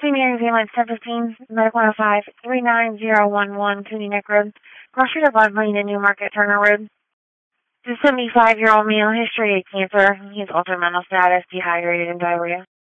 St. Mary's Ambulance 1015, Medical 105, 39011, Cooney Neck Road, cross Street of Blood Lane in Newmarket, Turner Road. The 75-year-old male, history of cancer. He has altered mental status, dehydrated, and diarrhea.